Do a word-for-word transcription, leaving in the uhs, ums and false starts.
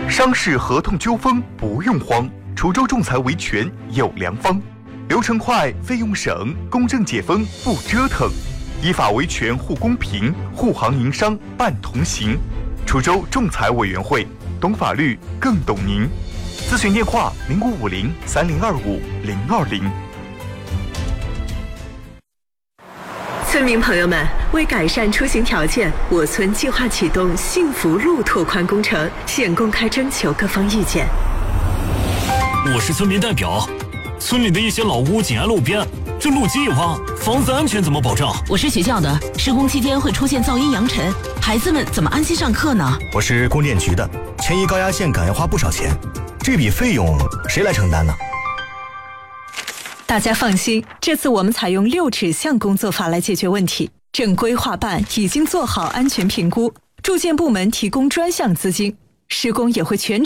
商事合同纠纷不用慌，滁州仲裁维权有良方，流程快，费用省，公正解封不折腾，依法维权护公平，护行营商办同行。滁州仲裁委员会，懂法律更懂您。咨询电话零五五零三零二五零二零。 村民朋友们，为改善出行条件，我村计划启动幸福路拓宽工程，现公开征求各方意见。 我是村民代表，村里的一些老屋紧挨路边，这路基一挖，房子安全怎么保障？ 我是学校的，施工期间会出现噪音扬尘，孩子们怎么安心上课呢？ 我是供电局的，迁移高压线杆要花不少钱，这笔费用谁来承担呢？ 大家放心，这次我们采用六指向工作法来解决问题。正规划办已经做好安全评估，住建部门提供专项资金，施工也会全